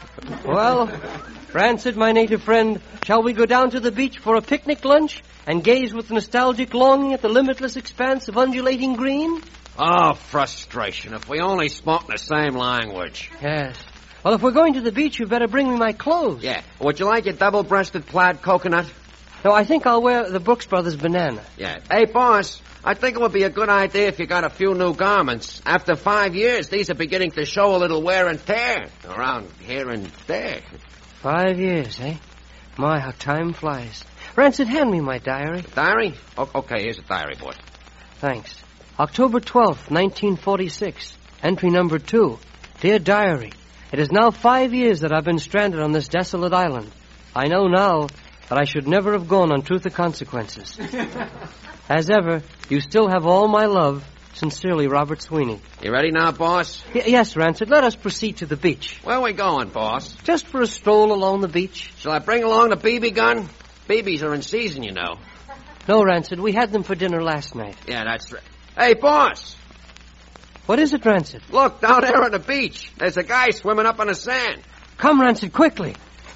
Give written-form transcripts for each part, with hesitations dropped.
Well, Rancid, my native friend, shall we go down to the beach for a picnic lunch and gaze with nostalgic longing at the limitless expanse of undulating green? Oh, frustration. If we only spoke the same language. Yes. Well, if we're going to the beach, you'd better bring me my clothes. Yeah. Would you like your double-breasted plaid coconut? No, I think I'll wear the Brooks Brothers banana. Yeah. Hey, boss, I think it would be a good idea if you got a few new garments. After 5 years, these are beginning to show a little wear and tear around here and there. 5 years, eh? My, how time flies. Rancid, hand me my diary. Diary? Okay, here's a diary, boy. Thanks. October 12th, 1946. Entry number 2. Dear Diary, it is now 5 years that I've been stranded on this desolate island. I know now that I should never have gone on Truth or Consequences. As ever, you still have all my love. Sincerely, Robert Sweeney. You ready now, boss? Yes, Rancid, let us proceed to the beach. Where are we going, boss? Just for a stroll along the beach. Shall I bring along the BB gun? BBs are in season, you know. No, Rancid, we had them for dinner last night. Yeah, that's right. Hey, boss! What is it, Rancid? Look, down there on the beach. There's a guy swimming up on the sand. Come, Rancid, quickly.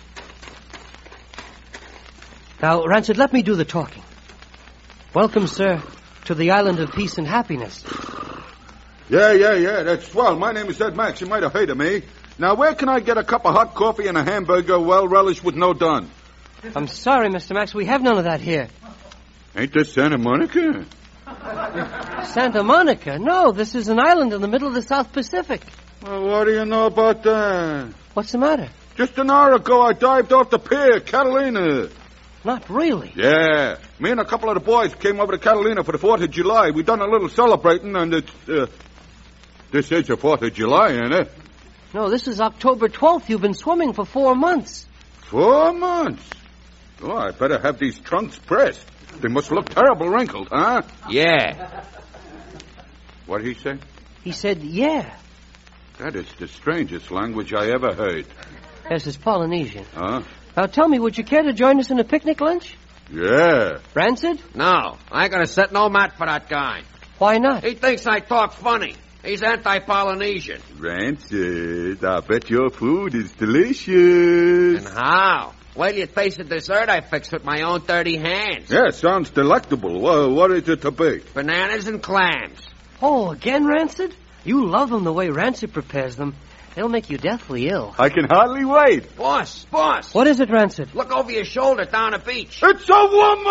Now, Rancid, let me do the talking. Welcome, sir, to the island of peace and happiness. Yeah, that's swell. My name is Ed Max. You might have heard of me. Now, where can I get a cup of hot coffee and a hamburger well relished with no done? I'm sorry, Mr. Max, we have none of that here. Ain't this Santa Monica? Santa Monica? No, this is an island in the middle of the South Pacific. Well, what do you know about that? What's the matter? Just an hour ago, I dived off the pier, Catalina. Not really. Yeah. Me and a couple of the boys came over to Catalina for the 4th of July. We done a little celebrating, and it's, this is the 4th of July, ain't it? No, this is October 12th. You've been swimming for 4 months. 4 months? Oh, I better have these trunks pressed. They must look terrible wrinkled, huh? Yeah. What did he say? He said, yeah. That is the strangest language I ever heard. Yes, it's Polynesian. Huh? Now, tell me, would you care to join us in a picnic lunch? Yeah. Rancid? No, I ain't gonna set no mat for that guy. Why not? He thinks I talk funny. He's anti-Polynesian. Rancid, I bet your food is delicious. And how? Wait till you taste the dessert I fixed with my own dirty hands. Yeah, sounds delectable. Well, what is it to be? Bananas and clams. Oh, again, Rancid? You love them the way Rancid prepares them. They'll make you deathly ill. I can hardly wait. Boss. What is it, Rancid? Look over your shoulder down the beach. It's a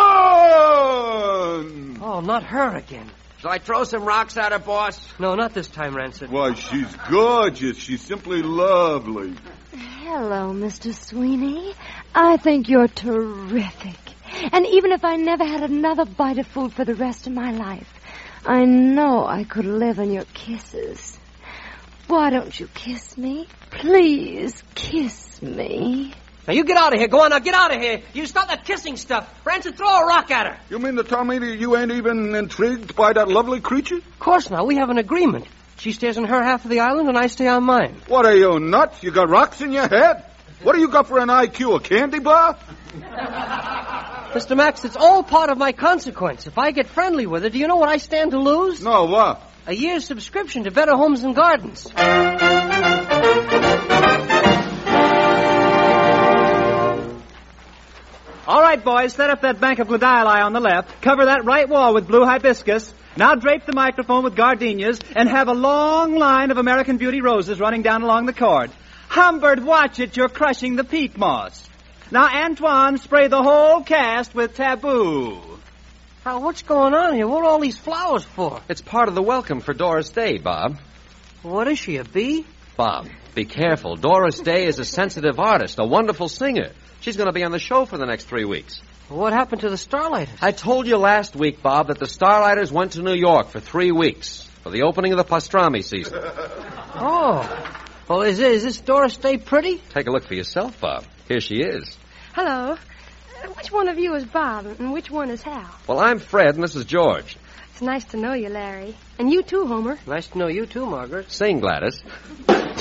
woman! Oh, not her again. Shall I throw some rocks at her, boss? No, not this time, Rancid. Why, she's gorgeous. She's simply lovely. Hello, Mr. Sweeney. I think you're terrific. And even if I never had another bite of food for the rest of my life, I know I could live on your kisses. Why don't you kiss me? Please kiss me. Now, you get out of here. Go on, now, get out of here. You stop that kissing stuff. Rancid, throw a rock at her. You mean to tell me that you ain't even intrigued by that lovely creature? Of course not. We have an agreement. She stays on her half of the island, and I stay on mine. What are you, nuts? You got rocks in your head? What do you got for an IQ, a candy bar? Mr. Max, it's all part of my consequence. If I get friendly with her, do you know what I stand to lose? No, what? A year's subscription to Better Homes and Gardens. All right, boys, set up that bank of gladioli on the left, cover that right wall with blue hibiscus, now drape the microphone with gardenias, and have a long line of American Beauty roses running down along the cord. Humbert, watch it, you're crushing the peat moss. Now, Antoine, spray the whole cast with Taboo. Now, what's going on here? What are all these flowers for? It's part of the welcome for Doris Day, Bob. What is she, a bee? Bob, be careful. Doris Day is a sensitive artist, a wonderful singer. She's going to be on the show for the next 3 weeks. What happened to the Starlighters? I told you last week, Bob, that the Starlighters went to New York for 3 weeks for the opening of the pastrami season. Oh. Well, is this Doris Day pretty? Take a look for yourself, Bob. Here she is. Hello. Which one of you is Bob and which one is Hal? Well, I'm Fred, and this is George. It's nice to know you, Larry. And you too, Homer. Nice to know you, too, Margaret. Sing, Gladys.